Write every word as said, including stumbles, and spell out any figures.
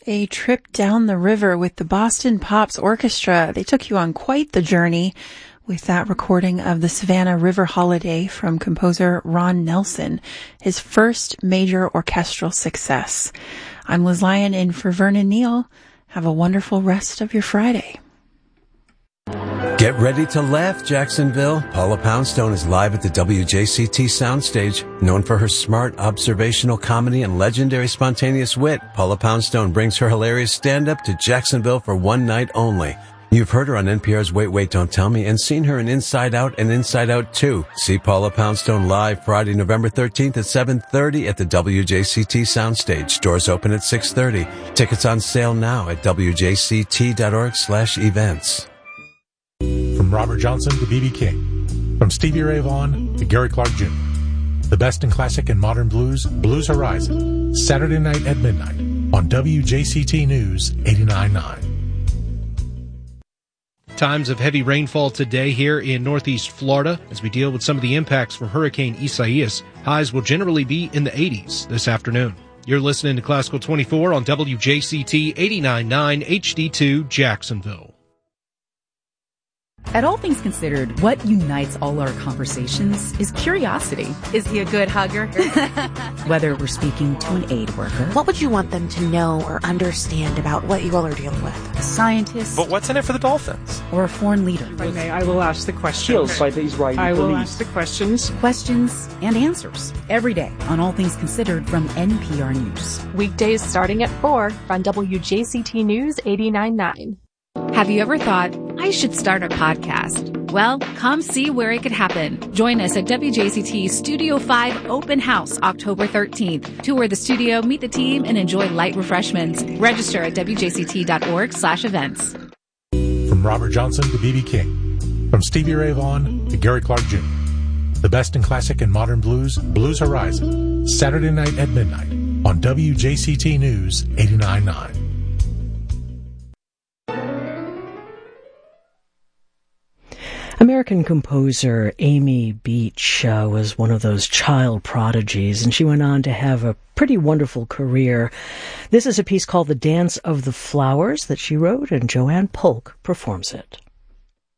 A trip down the river with the Boston Pops Orchestra. They took you on quite the journey with that recording of the Savannah River Holiday from composer Ron Nelson, his first major orchestral success. I'm Liz Lyon in for Vernon Neal. Have a wonderful rest of your Friday. Get ready to laugh, Jacksonville. Paula Poundstone is live at the W J C T Soundstage. Known for her smart, observational comedy and legendary spontaneous wit, Paula Poundstone brings her hilarious stand-up to Jacksonville for one night only. You've heard her on N P R's Wait, Wait, Don't Tell Me and seen her in Inside Out and Inside Out two. See Paula Poundstone live Friday, November thirteenth at seven thirty at the W J C T Soundstage. Doors open at six thirty. Tickets on sale now at W J C T dot org slash events. From Robert Johnson to B B King. From Stevie Ray Vaughan to Gary Clark Junior The best in classic and modern blues, Blues Horizon. Saturday night at midnight on W J C T News eighty-nine point nine. Times of heavy rainfall today here in northeast Florida as we deal with some of the impacts from Hurricane Isaias. Highs will generally be in the eighties this afternoon. You're listening to Classical twenty-four on W J C T eighty-nine point nine H D two Jacksonville. At All Things Considered, what unites all our conversations is curiosity. Is he a good hugger? Whether we're speaking to an aid worker. What would you want them to know or understand about what you all are dealing with? A scientist. But what's in it for the Dolphins? Or a foreign leader. If I may, I will ask the questions. By these right I will beliefs. ask the questions. Questions and answers. Every day on All Things Considered from N P R News. Weekdays starting at four on W J C T News eighty-nine point nine. Have you ever thought, I should start a podcast? Well, come see where it could happen. Join us at W J C T Studio five Open House October thirteenth. Tour the studio, meet the team, and enjoy light refreshments. Register at W J C T dot org slash events. From Robert Johnson to B B King. From Stevie Ray Vaughan to Gary Clark Junior The best in classic and modern blues, Blues Horizon. Saturday night at midnight on W J C T News eighty-nine point nine. American composer Amy Beach uh, was one of those child prodigies, and she went on to have a pretty wonderful career. This is a piece called The Dance of the Flowers that she wrote, and Joanne Polk performs it.